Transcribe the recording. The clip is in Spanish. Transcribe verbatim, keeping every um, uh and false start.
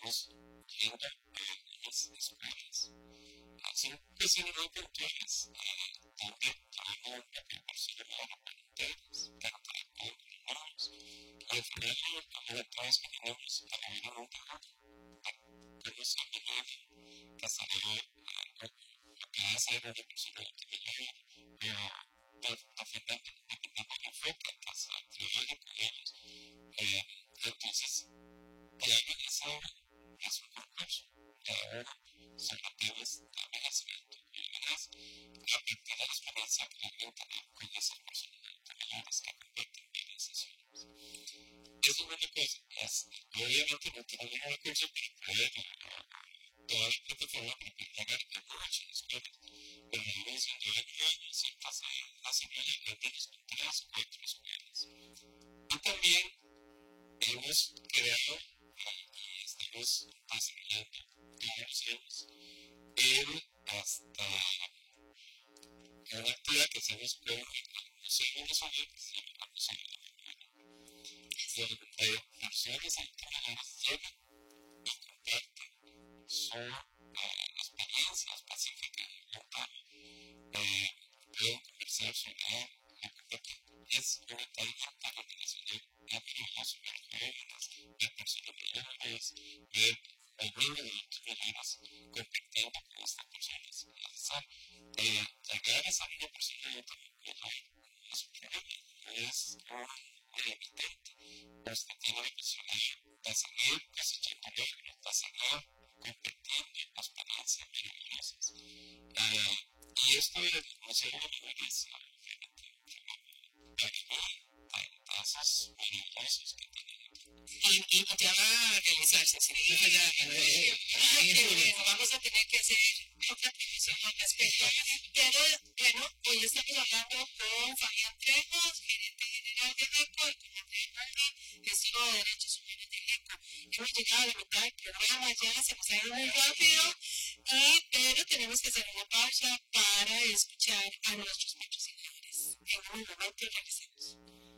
estamos yendo a las escuelas. Son cuestiones muy puntuales. También tenemos la proporción de los voluntarios, tanto de como niños. Y al final, como todos tenemos para ver un trabajo, pero es algo que hasta hoy lo que hace es una persona que lleva defendiendo el enfoque, que se trabaja con ellos. Entonces, claro, eso es un concurso. Y ahora son temas de envejecimiento y demás. A partir de la experiencia que alguien tiene con esas personas mayores que comparten bien sesiones. Eso es una cosa. Es, obviamente no tenemos un recurso para poder toda la plataforma para poder llegar a muchas escuelas. Pero no es un año sin pasar a semana de niños con tres o cuatro escuelas. Y también hemos creado y estamos desarrollando todos los años el hasta una actividad que hacemos con el Museo Venezolano, que se llama el Museo de la Memoria, donde personas autoridades llegan y comparten su eh, experiencia específica y local. Eh, pueden conversar sobre lo que es una tarea para relacionar a niños súper jóvenes, de personas mayores, de niños adultos mayores, compartiendo con estas personas. Eh, llegar a ser una persona adulta mayor es un problema, es un evidente. Usted tiene la posibilidad de seguir cosechando logros, de seguir compartiendo experiencias maravillosas. Eh, y esto del Museo de la Memoria es para mí, de esos maravillosos que tenemos. Y, y ya va a realizarse, significa ya que vamos a tener que hacer otra previsión al respecto. Pero bueno, hoy estamos hablando con Fabián Trejos, gerente general de RECO, y con Andrea Palma, gestor de derechos humanos de RECO. Hemos llegado a la mitad del programa, ya se nos ha ido muy rápido, y, pero tenemos que hacer una pausa para escuchar a nuestros patrocinadores. En un momento regresamos.